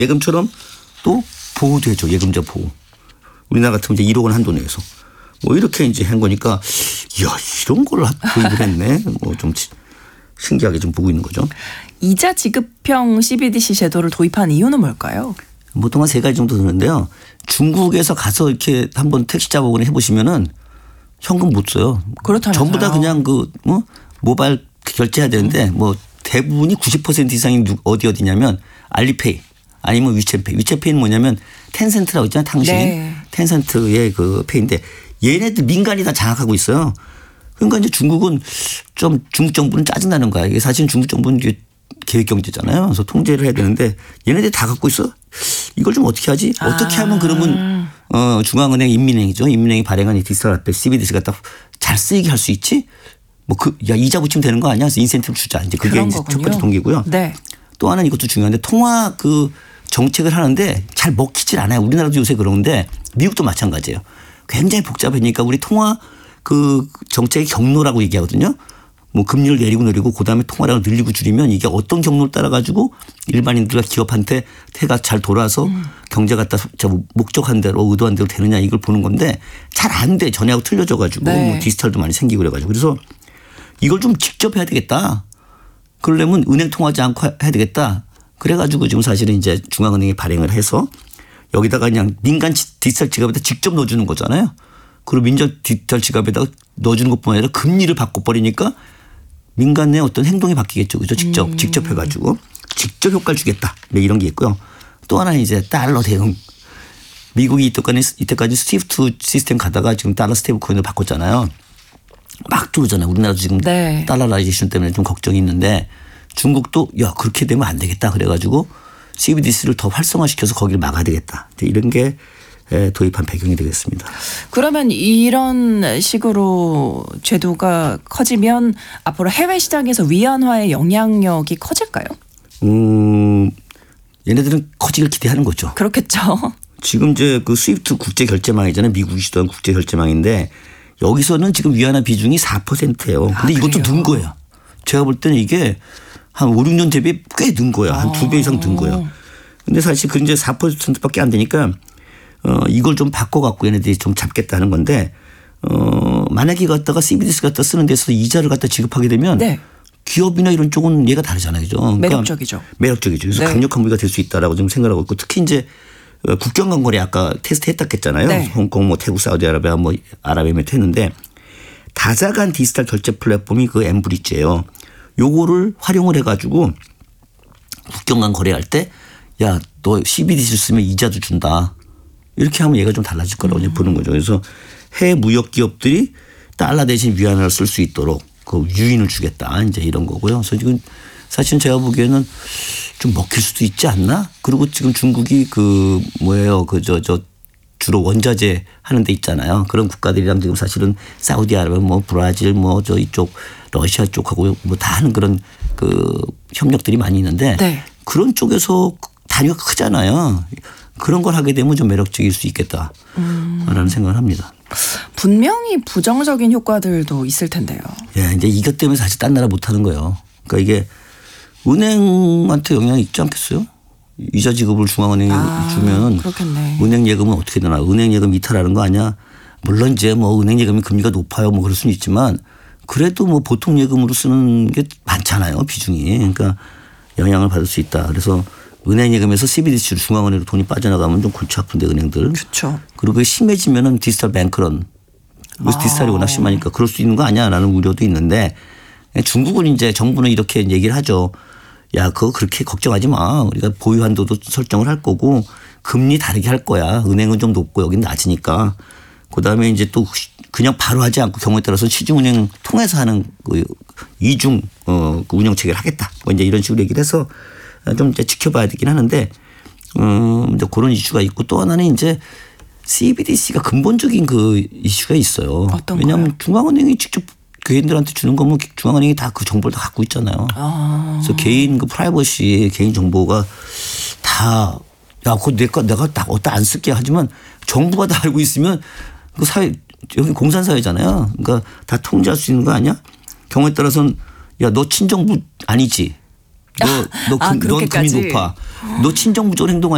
예금처럼 또 보호도 해줘. 예금자 보호. 우리나라 같으면 이제 1억 원 한도 내에서 뭐 이렇게 이제 한 거니까 이야 이런 걸 도입을 했네. 뭐 좀 신기하게 좀 보고 있는 거죠. 이자 지급형 CBDC 제도를 도입한 이유는 뭘까요? 보통 한 3가지 정도 드는데요. 중국에서 가서 이렇게 한번 택시 잡아보거나 해보시면은 현금 못 써요. 그렇다면서요. 전부 다 그냥 모바일 결제해야 되는데 뭐 대부분이 90% 이상이 어디냐면 알리페이 아니면 위챗페이. 위챗페이는 뭐냐면 텐센트라고 있잖아요. 당신. 네. 텐센트의 그 페이인데 얘네들 민간이 다 장악하고 있어요. 그러니까 이제 중국은 좀 중국 정부는 짜증나는 거야. 이게 사실 중국 정부는 이게 계획 경제잖아요. 그래서 통제를 해야 되는데 얘네들이 다 갖고 있어. 이걸 좀 어떻게 하지? 어떻게 하면 그러면 중앙은행 인민행이죠. 인민행이 발행한 이 디지털 화폐 CBDC가 딱 잘 쓰이게 할 수 있지? 뭐 야 이자 붙이면 되는 거 아니야? 그래서 인센티브 주자. 이제 그게 이제 첫 번째 동기고요. 네. 또 하나는 이것도 중요한데 통화 그 정책을 하는데 잘 먹히질 않아요. 우리나라도 요새 그러는데 미국도 마찬가지예요. 굉장히 복잡하니까 우리 통화 그 정책의 경로라고 얘기하거든요. 뭐 금리를 내리고 그다음에 통화량을 늘리고 줄이면 이게 어떤 경로를 따라 가지고 일반인들과 기업한테 태가 잘 돌아서 경제가 딱 목적한 대로 의도한 대로 되느냐 이걸 보는 건데 잘 안 돼. 전에하고 틀려져 가지고 네. 뭐 디지털도 많이 생기고 그래가지고 그래서 이걸 좀 직접 해야 되겠다. 그러려면 은행 통하지 않고 해야 되겠다. 그래가지고 지금 사실은 이제 중앙은행이 발행을 해서 여기다가 그냥 민간 디지털 지갑에다 직접 넣어주는 거잖아요. 그리고 민간 디지털 지갑에다가 넣어주는 것뿐만 아니라 금리를 바꿔버리니까 민간 내 어떤 행동이 바뀌겠죠. 그죠? 직접 해가지고 직접 효과를 주겠다. 네, 이런 게 있고요. 또 하나는 이제 달러 대응. 미국이 이때까지 스위프트 시스템 가다가 지금 달러 스테이블 코인을 바꿨잖아요. 막 들어오잖아요. 우리나라도 지금 네. 달러라이제이션 때문에 좀 걱정이 있는데 중국도 야 그렇게 되면 안 되겠다. 그래가지고 CBDC를 더 활성화시켜서 거기를 막아야 되겠다. 이런 게 도입한 배경이 되겠습니다. 그러면 이런 식으로 제도가 커지면 앞으로 해외 시장에서 위안화의 영향력이 커질까요? 얘네들은 커지길 기대하는 거죠. 그렇겠죠. 지금 이제 그 스위프트 국제 결제망이잖아요. 미국이 시도한 국제 결제망인데 여기서는 지금 위안화 비중이 4%예요. 근데 이것도 는 거예요. 제가 볼 때는 이게 한 5, 6년 대비 꽤 는 거야. 한 2배 이상 는 거예요. 근데 사실 그 이제 4%밖에 안 되니까 이걸 좀 바꿔갖고 얘네들이 좀 잡겠다는 건데 만약에 갖다가 CBDC 갖다 쓰는 데서 이자를 갖다 지급하게 되면 네. 기업이나 이런 쪽은 얘가 다르잖아요. 그죠? 그러니까 매력적이죠. 매력적이죠. 그래서 네. 강력한 무기가 될 수 있다라고 좀 생각하고 있고 특히 이제 국경 간 거래 아까 테스트 했다 했잖아요. 네. 홍콩 뭐 태국 사우디아라비아 뭐 아랍에미리트 했는데 다자간 디지털 결제 플랫폼이 그 엠브리지예요. 요거를 활용을 해가지고 국경 간 거래할 때 야 너 CBDC를 쓰면 이자도 준다. 이렇게 하면 얘가 좀 달라질 거라고 이제 보는 거죠. 그래서 해외 무역 기업들이 달러 대신 위안화를 쓸 수 있도록 그 유인을 주겠다. 이제 이런 거고요. 그래서 지금 사실은 제가 보기에는 좀 먹힐 수도 있지 않나? 그리고 지금 중국이 그 뭐예요? 그 주로 원자재 하는 데 있잖아요. 그런 국가들이랑 지금 사실은 사우디아라비아 뭐 브라질 뭐 이쪽 러시아 쪽하고 뭐 다 하는 그런 그 협력들이 많이 있는데 네. 그런 쪽에서 단위가 크잖아요. 그런 걸 하게 되면 좀 매력적일 수 있겠다라는 생각을 합니다. 분명히 부정적인 효과들도 있을 텐데요. 예, 이제 이것 때문에 사실 딴 나라 못 하는 거예요. 그러니까 이게 은행한테 영향이 있지 않겠어요? 이자 지급을 중앙은행이 주면 그렇겠네. 은행 예금은 어떻게 되나? 은행 예금 이탈하는 거 아니야? 물론 이제 뭐 은행 예금이 금리가 높아요. 뭐 그럴 수는 있지만 그래도 뭐 보통 예금으로 쓰는 게 많잖아요. 비중이. 그러니까 영향을 받을 수 있다. 그래서 은행 예금에서 CBDC로 중앙은행으로 돈이 빠져나가면 좀 골치 아픈데 은행들. 그렇죠. 그리고 그게 심해지면은 디지털 뱅크런. 그래서 디지털이 워낙 심하니까 그럴 수 있는 거 아니야라는 우려도 있는데 중국은 이제 정부는 이렇게 얘기를 하죠. 야, 그거 그렇게 걱정하지 마. 우리가 보유 한도도 설정을 할 거고 금리 다르게 할 거야. 은행은 좀 높고 여기는 낮으니까. 그다음에 이제 또 그냥 바로 하지 않고 경우에 따라서 시중은행 통해서 하는 그 이중 그 운영 체계를 하겠다. 뭐 이제 이런 식으로 얘기를 해서 좀 이제 지켜봐야 되긴 하는데 이제 그런 이슈가 있고 또 하나는 이제 CBDC가 근본적인 그 이슈가 있어요. 어떤 왜냐하면 거요? 중앙은행이 직접 개인들한테 주는 거면 중앙은행이 다 그 정보를 다 갖고 있잖아요. 그래서 개인 그 프라이버시 개인 정보가 다 야, 그거 내가 딱 어디다 안 쓸게 하지만 정부가 다 알고 있으면 그 사회 여기 공산사회잖아요. 그러니까 다 통제할 수 있는 거 아니야? 경우에 따라서는 야, 너 친정부 아니지? 넌 금이 높아. 너 친정부적으로 행동하니?